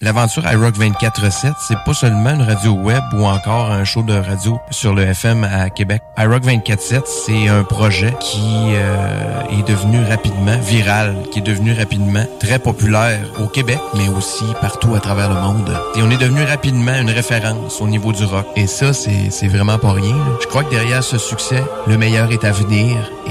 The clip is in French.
L'aventure iRock 24/7, c'est pas seulement une radio web ou encore un show de radio sur le FM à Québec. iRock 24/7, c'est un projet qui est devenu rapidement viral, qui est devenu rapidement très populaire au Québec, mais aussi partout à travers le monde. Et on est devenu rapidement une référence au niveau du rock. Et ça, c'est vraiment pas rien. Je crois que derrière ce succès, le meilleur est à venir.